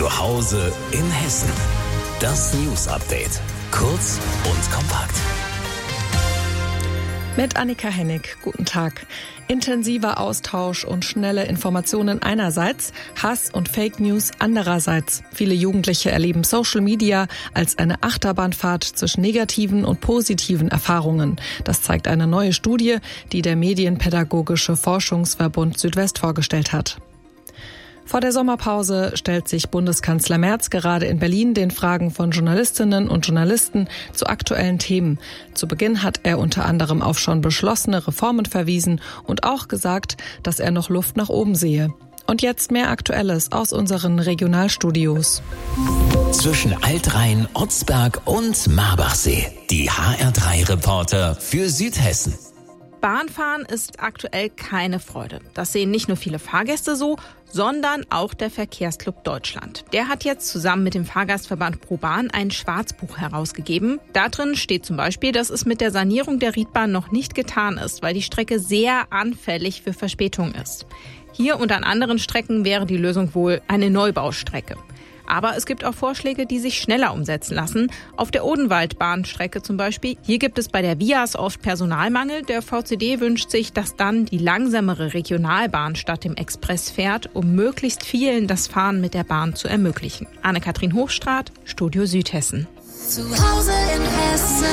Zu Hause in Hessen. Das News Update. Kurz und kompakt. Mit Annika Hennig. Guten Tag. Intensiver Austausch und schnelle Informationen einerseits, Hass und Fake News andererseits. Viele Jugendliche erleben Social Media als eine Achterbahnfahrt zwischen negativen und positiven Erfahrungen. Das zeigt eine neue Studie, die der Medienpädagogische Forschungsverbund Südwest vorgestellt hat. Vor der Sommerpause stellt sich Bundeskanzler Merz gerade in Berlin den Fragen von Journalistinnen und Journalisten zu aktuellen Themen. Zu Beginn hat er unter anderem auf schon beschlossene Reformen verwiesen und auch gesagt, dass er noch Luft nach oben sehe. Und jetzt mehr Aktuelles aus unseren Regionalstudios. Zwischen Altrhein, Otzberg und Marbachsee. Die HR3-Reporter für Südhessen. Bahnfahren ist aktuell keine Freude. Das sehen nicht nur viele Fahrgäste so, sondern auch der Verkehrsclub Deutschland. Der hat jetzt zusammen mit dem Fahrgastverband ProBahn ein Schwarzbuch herausgegeben. Da drin steht zum Beispiel, dass es mit der Sanierung der Riedbahn noch nicht getan ist, weil die Strecke sehr anfällig für Verspätungen ist. Hier und an anderen Strecken wäre die Lösung wohl eine Neubaustrecke. Aber es gibt auch Vorschläge, die sich schneller umsetzen lassen. Auf der Odenwaldbahnstrecke zum Beispiel. Hier gibt es bei der Vias oft Personalmangel. Der VCD wünscht sich, dass dann die langsamere Regionalbahn statt dem Express fährt, um möglichst vielen das Fahren mit der Bahn zu ermöglichen. Anne-Kathrin Hochstraat, Studio Südhessen. Zu Hause in Hessen.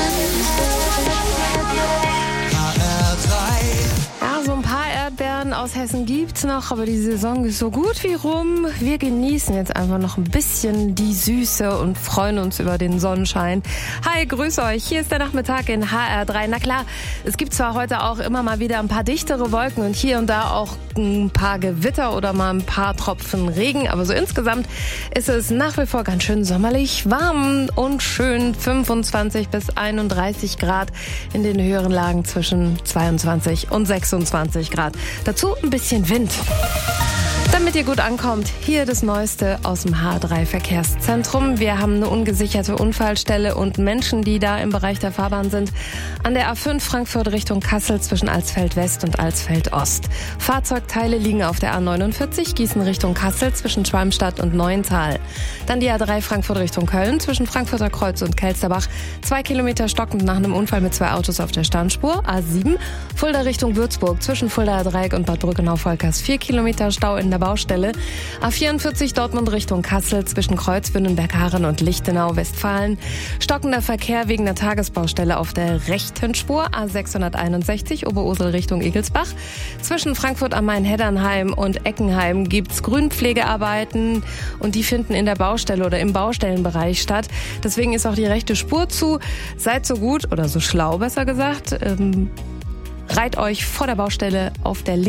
Ja, so ein paar Erdbeeren aus Hessen gibt's noch, aber die Saison ist so gut wie rum. Wir genießen jetzt einfach noch ein bisschen die Süße und freuen uns über den Sonnenschein. Hi, grüß euch. Hier ist der Nachmittag in HR3. Na klar, es gibt zwar heute auch immer mal wieder ein paar dichtere Wolken und hier und da auch ein paar Gewitter oder mal ein paar Tropfen Regen, aber so insgesamt ist es nach wie vor ganz schön sommerlich, warm und schön. 25 bis 31 Grad, in den höheren Lagen zwischen 22 und 26 Grad. Dazu ein bisschen Wind. Damit ihr gut ankommt, hier das Neueste aus dem H3-Verkehrszentrum. Wir haben eine ungesicherte Unfallstelle und Menschen, die da im Bereich der Fahrbahn sind. An der A5 Frankfurt Richtung Kassel zwischen Alsfeld West und Alsfeld Ost. Fahrzeugteile liegen auf der A49 Gießen Richtung Kassel zwischen Schwalmstadt und Neuental. Dann die A3 Frankfurt Richtung Köln zwischen Frankfurter Kreuz und Kelsterbach. 2 Kilometer stockend nach einem Unfall mit 2 Autos auf der Standspur. A7 Fulda Richtung Würzburg zwischen Fuldaer Dreieck und Bad Brückenau-Volkers. 4 Kilometer Stau in der Baustelle. A44 Dortmund Richtung Kassel zwischen Kreuzwünnenberg-Haaren und Lichtenau, Westfalen. Stockender Verkehr wegen der Tagesbaustelle auf der rechten Spur. A661 Oberursel Richtung Egelsbach. Zwischen Frankfurt am Main-Heddernheim und Eckenheim gibt's Grünpflegearbeiten und die finden in der Baustelle oder im Baustellenbereich statt. Deswegen ist auch die rechte Spur zu. Seid so gut oder so schlau, besser gesagt. Reiht euch vor der Baustelle auf der